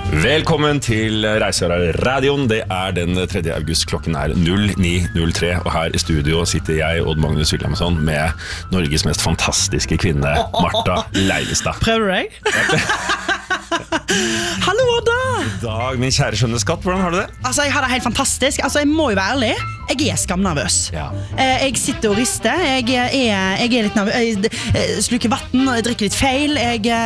Velkommen til Reiseradioen. Det den 3. august, klokken 09:03. Og her i studio sitter jeg, Odd Magnus Williamson, med Norges mest fantastiske kvinne, Martha Leivestad. Prøver du deg? Hallo, Odda! God dag, min kjære skjønne skatt. Hvordan har du det? Altså, jeg har det helt fantastisk. Altså, jeg må jo være ærlig. Jeg skamnervøs. Ja. Jeg sitter og rister. Jeg er litt nervøs. Jeg sluker vatten, og jeg drikker litt feil.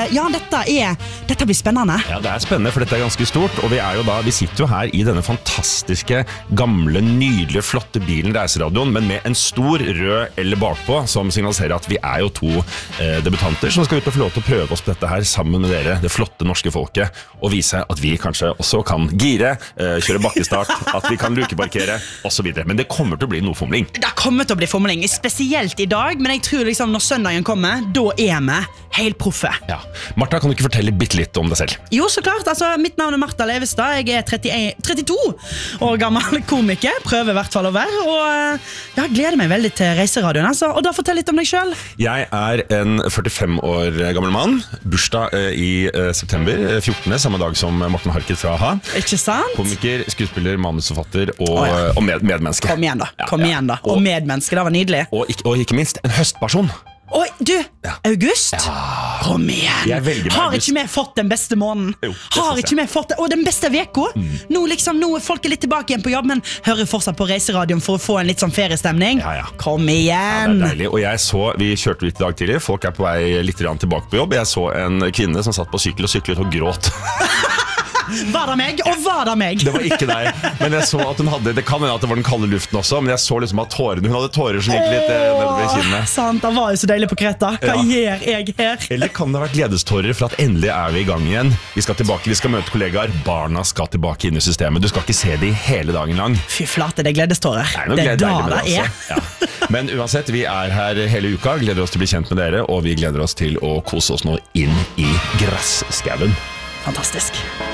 Dette blir spennende. Ja, det spennende, for dette ganske stort. Og vi sitter jo her i denne fantastiske, gamle, nydelige, flotte bilen Reiseradioen, men med en stor rød L bakpå, som signaliserer at vi jo to debutanter som skal ut og få lov til å prøve oss på dette her sammen med dere, det flotte norske folket, og vise at vi kanskje også kan gire, kjøre bakkestart, at vi kan lukeparkere, og så videre. Men det kommer til å bli noe fomling. Det kommer til å bli fomling, spesielt i dag, men jeg tror liksom når søndagen kommer, da vi helt proffe. Ja. Martha, kan du ikke fortelle bitte litt om deg selv? Jo, så klart. Altså, mitt navn Martha Leivestad. Jeg 32 år gammel komiker. Prøver i hvert fall å være. Og jeg gleder meg veldig til Reiseradioen. Altså. Og da fortell litt om deg selv. Jeg en 45 år gammel mann. Bursdag i september 14. Samme dag som Morten Harket fra AHA. Ikke sant? Komiker, skuespiller, manusforfatter og medmenneske. Kom igjen da. Og medmenneske, det var nydelig. Og ikke minst en høstperson. Oi, du, August? Ja. Kom igjen. Har ikke vi fått den beste måneden? Jo, har ikke vi fått det? Og den beste veka? Nå er folk litt tilbake igjen på jobb, men hører fortsatt på Reiseradioen for å få en litt sånn feriestemning. Ja. Kom igjen. Ja, det deilig. Og vi kjørte litt i dag tidlig. Folk på vei litt tilbake på jobb. Jeg så en kvinne som satt på sykkel og syklet og gråt. Var det meg, og var det meg? Det var ikke deg, men jeg så at hun hadde. Det kan hende at det var den kalde luften også, men jeg så liksom at tårene, hun hadde tårer som gikk litt nedover kinnene. Sant, det var jo så deilig på Kreta. Hva gjør jeg her? Eller kan det ha vært gledestårer for at endelig vi i gang igjen? Vi skal tilbake, vi skal møte kollegaer. Barna skal tilbake inn i systemet. Du skal ikke se de hele dagen lang. Fy flate, det gledestårer. Det da det Ja. Men uansett, vi her hele uka. Gleder oss til å bli kjent med dere, og vi gleder oss til å kose oss nå inn i grasskauen. Fantastisk.